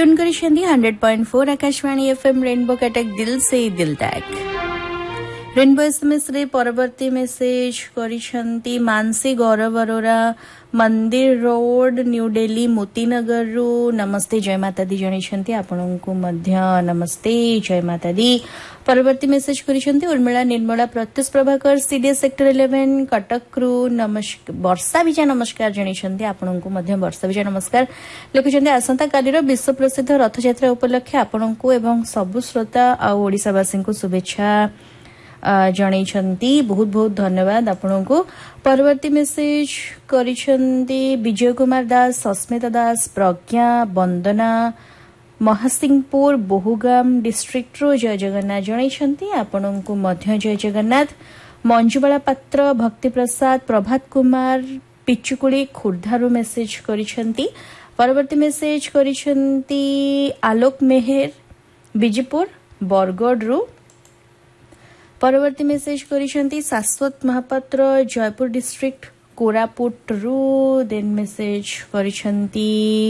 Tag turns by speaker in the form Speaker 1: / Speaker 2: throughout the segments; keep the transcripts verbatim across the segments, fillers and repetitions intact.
Speaker 1: Tune करिसेंती hundred point four Akashvani FM rainbow Cuttack दिल से दिल तक। रेनबो एसएमएस रे परवर्ती मेसेज करिसेंती मानसी गौरव अरोरा मंदिर रोड न्यू दिल्ली मोतीनगर रु नमस्ते जय माता दी जणिसेंती आपनकु मध्य नमस्ते जय माता दी। परवर्ती message करिसेंती Urmila Nirmala Pratyush Prabhakar CDS sector eleven Cuttack रु नमस्कार वर्षा विजय नमस्कार जणिसेंती आपनकु मध्य वर्षा विजय नमस्कार लिखिसेंती आसंता कालीर विश्व प्रसिद्ध रथयात्रा उपलक्षे आपनकु एवं सबु श्रोता आ ओडिसावासी को शुभेच्छा जणैछंती बहुत बहुत धन्यवाद आपनकु। परवर्ती मेसेज करिसेंती विजय कुमार दास सस्मिता दास प्रज्ञा वंदना महासिंहपुर बहुगाम डिस्ट्रिक्ट रो जय जगन्नाथ जणैछंती आपनकु मध्य जय जगन्नाथ। मंजुबाला पात्र भक्ति प्रसाद प्रभात कुमार पिचुकुड़ी खुर्धारू मेसेज करिसेंती। परवर्ती मेसेज करिसेंती आलोक मेहर बिजपुर बरगढ़ रु। परवर्ती मेसेज करिसेंती शाश्वत महापात्र जयपुर डिस्ट्रिक्ट कोरापुट रु। देन मेसेज करिसेंती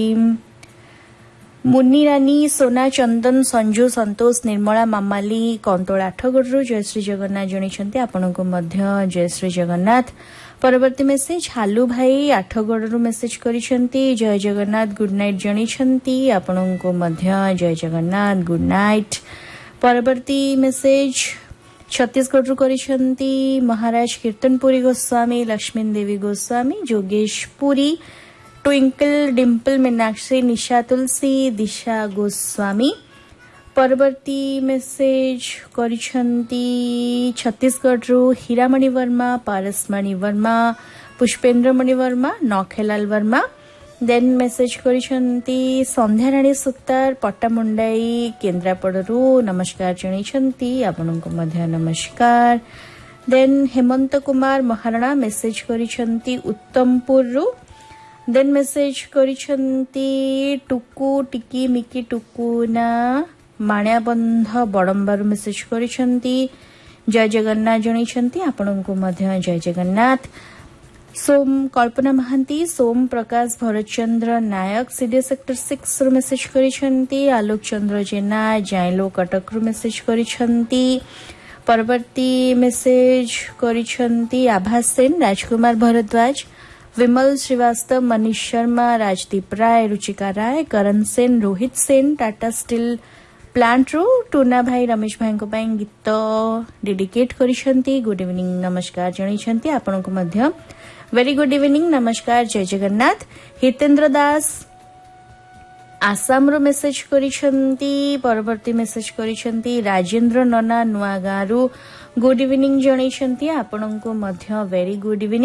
Speaker 1: मुन्नी रानी सोना चंदन संजू संतोष निर्मला मामाली कंटोल आठगढ़ रु जय श्री जगन्नाथ जणिसेंती आपनकु मध्य जय श्री जगन्नाथ। परवर्ती मेसेज हालू भाई आठगढ़ रु मेसेज करिसेंती जय जगन्नाथ गुड नाइट जणिसेंती आपनकु मध्य जय जगन्नाथ गुड नाइट। परवर्ती मेसेज छत्तीसगढ़ रु करिसेंती महाराज कीर्तनपुरी गोस्वामी लक्ष्मी देवी गोस्वामी जोगेश पुरी ट्विंकल डिम्पल मीनाक्षी निशा तुलसी दिशा गोस्वामी। परवर्ती मेसेज करिसेंती छत्तीसगढ़ रु हीरामणि वर्मा पारसमणि वर्मा पुष्पेन्द्रमणि वर्मा नौखेलाल वर्मा। देन मेसेज करिसेंती संध्याराणी सुक्तार पट्टामुंडाई केन्द्रापड़ू नमस्कार जणैछंती आपनकु मध्य नमस्कार। देन हेमंत कुमार महाराणा मेसेज करिसेंती उत्तमपुर रु। देन मेसेज करिसेंती टुकु टिकी मिकी टुकुना माण्याबंध बड़ंबारू मेसेज करिसेंती जय जगन्नाथ जणैछंती आपनकु मध्य जय जगन्नाथ। सोम कल्पना महांती सोम प्रकाश भरतचंद्र नायक सीडीए सेक्टर सिक्स रु मेसेज करिसेंती आलोक चंद्र जेना जायलो कटक रु मेसेज करिसेंती। परवर्ती मेसेज करिसेंती आभास सेन राजकुमार भरद्वाज विमल श्रीवास्तव मनीष शर्मा राजदीप राय रुचिका राय करण सेन रोहित सेन टाटा स्टील प्लांट रु टूना भाई रमेश भाई को पाई गीत डेडिकेट करिसेंती गुड इवनिंग नमस्कार जणैछंती आपनकु मध्य वेरी गुड इवनिंग नमस्कार जय जगन्नाथ। हितेंद्र दास आसाम रो मेसेज करिसेंती। परवर्ती मेसेज करिसेंती राजेंद्र नना नुआगारू गुड इवनिंग जणैछंती आपनकु मध्य वेरी गुड इवनिंग।